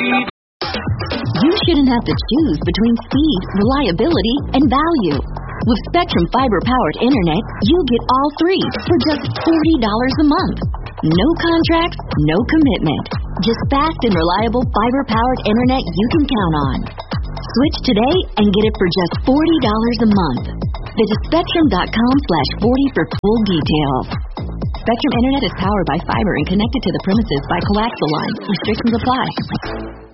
speed. You shouldn't have to choose between speed, reliability, and value. With Spectrum fiber-powered internet, you get all three for just $40 a month. No contracts, no commitment. Just fast and reliable fiber-powered internet you can count on. Switch today and get it for just $40 a month. Visit Spectrum.com/40 for full details. Spectrum Internet is powered by fiber and connected to the premises by coaxial lines. Restrictions apply.